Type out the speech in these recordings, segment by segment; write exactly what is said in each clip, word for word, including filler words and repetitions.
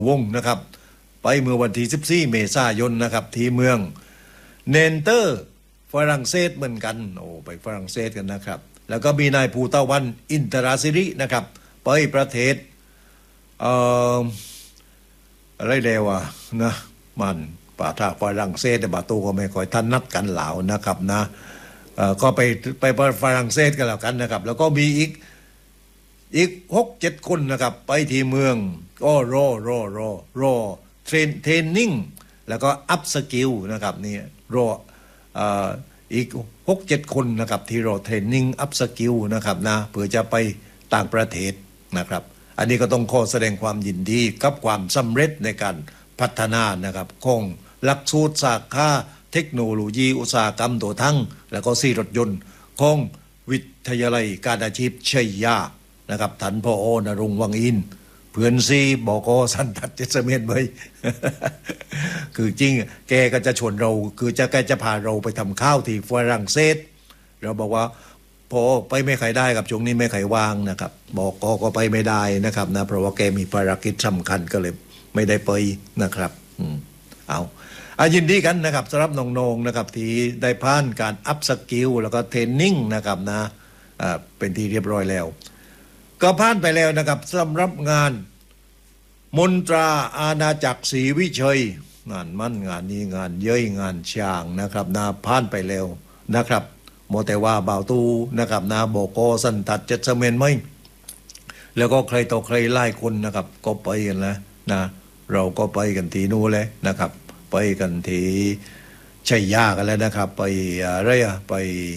วงนะครับไปเมื่อวันที่สิบสี่เมษายนนะครับที่เมืองเนนเตอร์ฝรั่งเศสเหมือนกันโอ้ไปฝรั่งเศสกันนะครับแล้วก็มีนายภูตะวันอินทราศิรินะครับไปประเทศเอ่ออะไรเร็วอะนะมันป่าทาฝรั่งเศสแต่บาตูก็ไม่ค่อยทันนัดกันเหล่านะครับนะก็ไปไปฝรั่งเศสกันแล้วกันนะครับแล้วก็มีอีกอีกหกเจ็ดคนนะครับไปที่เมืองก็รอรอรอรอเทรนเทรนนิ่งแล้วก็อัพสกิลนะครับนี่รออีกหกเจ็ดคนนะครับที่รอเทรนนิ่งอัพสกิลนะครับนะเพื่อจะไปต่างประเทศนะครับอันนี้ก็ต้องขอแสดงความยินดีกับความสำเร็จในการพัฒนานะครับของหลักสูตรสาขาเทคโนโลยีอุตสาหกรรมตัวทั้งแล้วก็สี่รถยนต์ของวิทยาลัยการอาชีพชัยยานะครับท่านผอ.นรงค์วังอินเพื่อนซีบอกอสันทัดเจสเมนไป คือจริงแกก็จะชวนเราคือจะแกจะพาเราไปทำข้าวที่ฝรั่งเศสเราบอกว่าพอไปไม่ใครได้กับช่วงนี้ไม่ใครว่างนะครับบอกก็ก็ไปไม่ได้นะครับนะเพราะว่าแกมีภารกิจสำคัญก็เลยไม่ได้ไปนะครับอืมเอาอายินดีกันนะครับสำหรับน้องๆนะครับที่ได้ผ่านการอัพสกิลแล้วก็เทรนนิ่งนะครับนะอ่าเป็นที่เรียบร้อยแล้วก็ผ่านไปแล้วนะครับสำหรับงานมนตราอาณาจักรศรีวิชัยงานมั่นงานนี้งานเย้ยงานช่างนะครับนาผ่านไปแล้วนะครับโมแต่ว่าบ่าวตูนะครับนาบอกก็สันตัดเจ็ดเสมนไหมแล้วก็ใครต่อใครไล่คนนะครับก็ไปกันแล้วนะเราก็ไปกันทีนู้นเลยนะครับไปกันที่ชัยยากันแล้วนะครับไปอะไรอะไป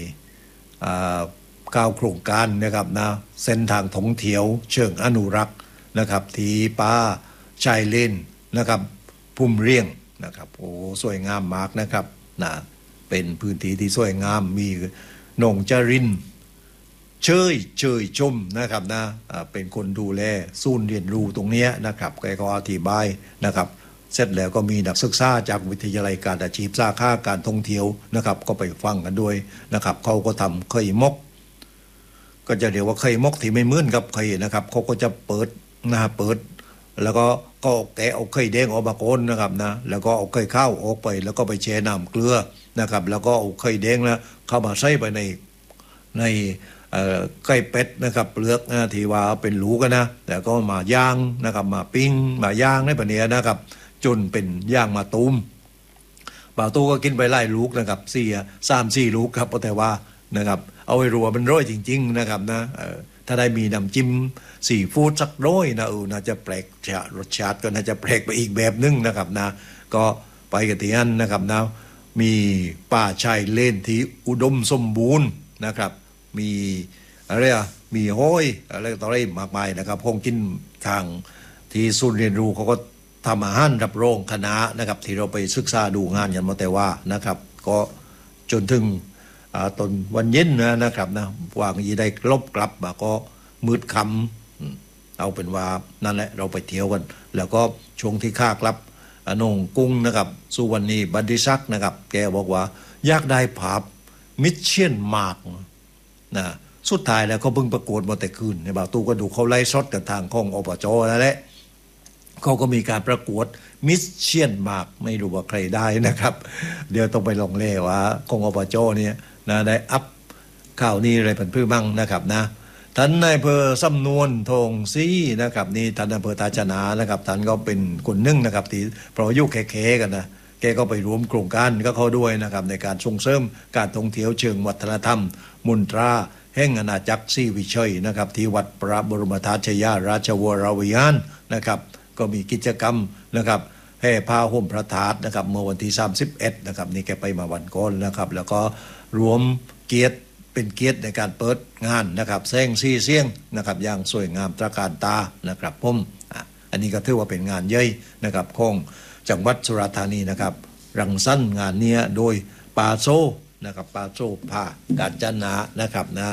ก้าวโครงการนะครับนะเส้นทางท่องเที่ยวเชิงอนุรักษ์นะครับที่ป่าชายเลนนะครับพุ่มเรียงนะครับโอ้สวยงามมากนะครับนะเป็นพื้นที่ที่สวยงามมีหนองจรินเชยเชยชมนะครับนะเป็นคนดูแลศูนย์เรียนรู้ตรงนี้นะครับแกก็อธิบายนะครับเสร็จแล้วก็มีนักศึกษาจากวิทยาลัยการอาชีพสาขาการท่องเที่ยวนะครับก็ไปฟังกันด้วยนะครับเขาก็ทำเคยมกก็จะเรียกว่าเคยมกที่ไม่เหมือนกับเคยนะครับเขาก็จะเปิดนะเปิดแล้วก็ก็แกะเอาไข่แดงออกมาโกนนะครับนะแล้วก็เอาไข่ข้าวออกไปแล้วก็ไปแช่น้ำเกลือนะครับแล้วก็เอาไข่แดงแล้วเข้ามาใส่ไปในในไก่เป็ดนะครับเปลือกนะที่ว่าเป็นหลูกันนะแล้วก็มาย่างนะครับมาปิ้งมาย่างในปะเนียนะครับจนเป็นย่างมาตุ้มบ่าวตู้ก็กินไปไล่ลูกนะครับสี่สามสี่ลูกครับแต่ว่านะครับเอาไว้รัวมันร้อยจริงๆนะครับนะถ้าได้มีน้ำจิ้มซีฟู้ดสักร้อยนะเออน่าจะแปลกรสชาติก็น่าจะแปลกไปอีกแบบนึงนะครับนะก็ไปกันที่นั่นนะครับนะมีป่าชายเลนที่อุดมสมบูรณ์นะครับมีอะไรอ่ะมีห้อยอะไรต่ออะไรมากมายนะครับคงกินทางที่ศูนย์เรียนรู้เขาก็ทำอาหารรับรองคณะนะครับที่เราไปศึกษาดูงานกันมาแต่ว่านะครับก็จนถึงตอนวันเย็นนะนะครับนะวางยีได้ลบกลับมาก็มืดคำเอาเป็นว่านั่นแหละเราไปเที่ยวกันแล้วก็ช่วงที่ข้ากลับอนงกุ้งนะครับสุวรรณีบันดิซักนะครับแกบอกว่าอยากได้ภาพมิชเชียนมาร์กนะสุดท้ายแล้วเขาเพิ่งประกวดมาแต่คืนในบ่าวตู้ก็ดูเขาไล่ซดกับทางของอบจนั่นแหละเขาก็มีการประกวดมิชเชียนมาร์กไม่รู้ว่าใครได้นะครับเดี๋ยวต้องไปลองเล่ว่าของอบจเนี่ยนะได้อัพข่าวนี้อะไรเป็นพื้นบ้างนะครับนะท่านนายอำเภอสำนวนทองซีนะครับนี่ท่านอำเภอตาชนานะครับท่านก็เป็นคนนึ่งนะครับที่เพราะยุคแค่ๆกันนะแกก็ไปรวมโครงการก็เขาด้วยนะครับในการส่งเสริมการท่องเที่ยวเชิงวัฒนธรรมมนตราแห่งอาณาจักรศรีวิชัยนะครับที่วัดพระบรมธาตุชยาราชวรวิหารนะครับก็มีกิจกรรมนะครับแห่ผ้าห่มพระธาตุนะครับเมื่อวันที่สามสิบเอ็ดนะครับนี่แกไปมาวันก่อนนะครับแล้วก็รวมเกียรติเป็นเกียรติในการเปิดงานนะครับแสงสีเสียงนะครับอย่างสวยงามตระการตานะครับผมอันนี้ก็ถือว่าเป็นงานใหญ่นะครับของจังหวัดสุราษฎร์ธานีนะครับรังสรรค์งานนี้โดยปาโซนะครับปาโซผ้ากาญจนานะครับนะ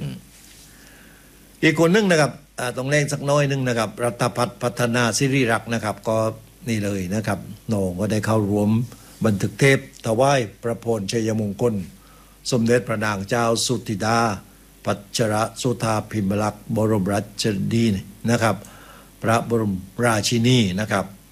อีกคนนึงนะครับต้องเล่นสักน้อยนึงนะครับรัฐพัฒน์พัฒนาสิริรักษ์นะครับก็นี่เลยนะครับน้องก็ได้เข้ารวมบันทึกเทปถวายพระพรชัยมงคลสมเด็จพระนางเจ้าสุธิดาพัชรสุธาพิมลักษณ์บรมราชชนนีนะครับพระบรมราชินีนะครับ